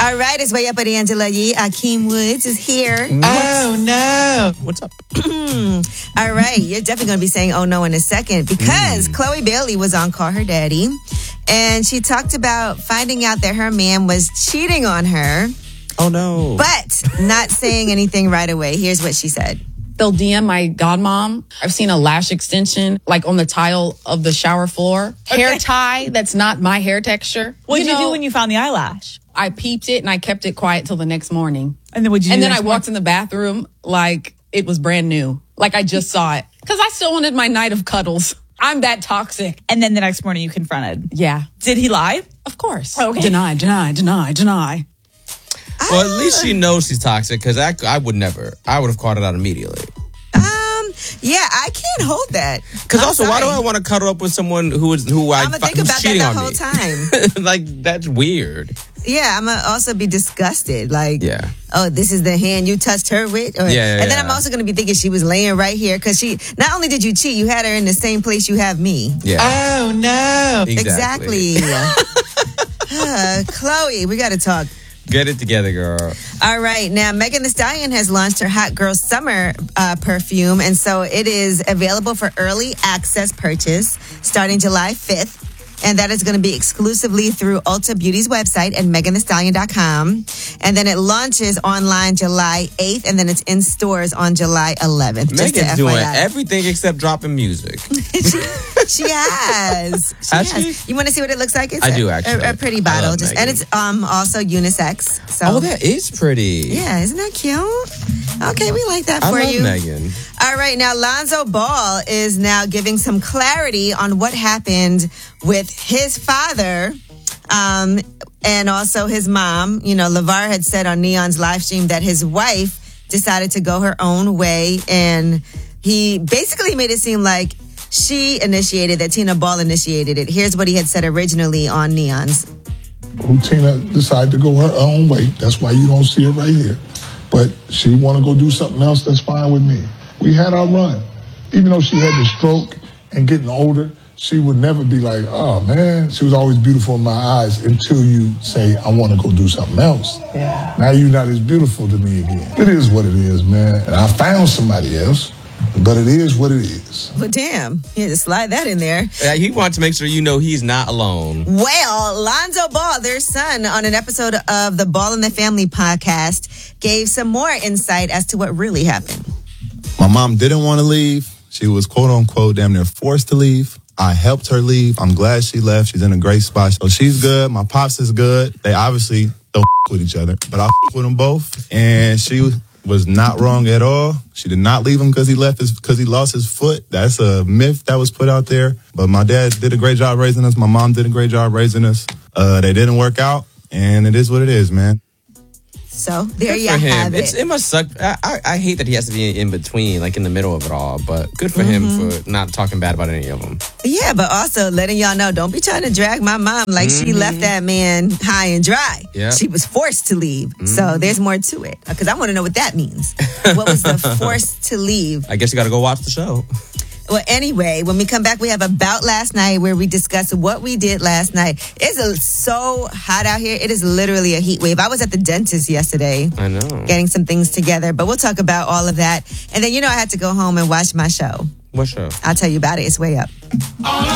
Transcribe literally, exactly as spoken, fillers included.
All right, it's Way Up with Angela Yee. Akeem Woods is here. Oh, no. What's up? All right, you're definitely going to be saying oh no in a second because mm. Chloe Bailey was on Call Her Daddy, and she talked about finding out that her man was cheating on her. Oh, no. But not saying anything right away. Here's what she said. They'll D M my godmom. I've seen a lash extension, like on the tile of the shower floor. Okay. Hair tie that's not my hair texture. What did you, you know, do when you found the eyelash? I peeped it and I kept it quiet till the next morning. And then what'd you do? And then I morning? walked in the bathroom like it was brand new. Like I just saw it. Because I still wanted my night of cuddles. I'm that toxic. And then the next morning you confronted. Yeah. Did he lie? Of course. Oh, okay. Deny, deny, deny, deny. Well, at least she knows she's toxic because I, I would never. I would have called it out immediately. Um, yeah, I can't hold that. Because also, sorry. Why do I want to cuddle up with someone who is who I I'm gonna think who's about cheating that the on whole me? time. Like that's weird. Yeah, I'm gonna also be disgusted. Like, yeah. oh, this is the hand you touched her with. Or, yeah, yeah, and then yeah. I'm also gonna be thinking she was laying right here because she. Not only did you cheat, you had her in the same place you have me. Yeah. Oh no. Exactly. Exactly. uh, Chloe, we got to talk. Get it together, girl. All right. Now, Megan Thee Stallion has launched her Hot Girl Summer uh, perfume, and so it is available for early access purchase starting July fifth. And that is going to be exclusively through Ulta Beauty's website at megan thee stallion dot com. And then it launches online July eighth, and then it's in stores on July eleventh. Megan's doing everything except dropping music. She has. She has. has. She? You want to see what it looks like? It's I a, do, actually. A, a pretty bottle. Just, and it's um also unisex. So. Oh, that is pretty. Yeah, isn't that cute? Okay, we like that for I love you. Megan. All right, now Lonzo Ball is now giving some clarity on what happened with his father um, and also his mom. You know, LeVar had said on Neon's live stream that his wife decided to go her own way, and he basically made it seem like she initiated that Tina Ball initiated it. Here's what he had said originally on Neon's. Who Tina decided to go her own way. That's why you don't see her right here. But she want to go do something else, that's fine with me. We had our run. Even though she had the stroke and getting older, she would never be like, oh, man. She was always beautiful in my eyes until you say, I want to go do something else. Yeah. Now you're not as beautiful to me again. It is what it is, man. And I found somebody else, but it is what it is. Well, damn. You had to slide that in there. Yeah, he wants to make sure you know he's not alone. Well, Lonzo Ball, their son, on an episode of the Ball in the Family podcast, gave some more insight as to what really happened. My mom didn't want to leave. She was, quote unquote, damn near forced to leave. I helped her leave. I'm glad she left. She's in a great spot. So she's good. My pops is good. They obviously don't with each other, but I with them both. And she was not wrong at all. She did not leave him because he left his, because he lost his foot. That's a myth that was put out there. But my dad did a great job raising us. My mom did a great job raising us. Uh, they didn't work out, and it is what it is, man. So there good you for him. have it. It's, it must suck. I, I, I hate that he has to be in between, like in the middle of it all. But good for mm-hmm. him for not talking bad about any of them. Yeah, but also letting y'all know, don't be trying to drag my mom like mm-hmm. she left that man high and dry. Yep. She was forced to leave. Mm-hmm. So there's more to it. Because I want to know what that means. What was the forced to leave? I guess you got to go watch the show. Well, anyway, when we come back, we have About Last Night, where we discuss what we did last night. It's a, so hot out here. It is literally a heat wave. I was at the dentist yesterday. I know. Getting some things together. But we'll talk about all of that. And then, you know, I had to go home and watch my show. What show? I'll tell you about it. It's Way Up.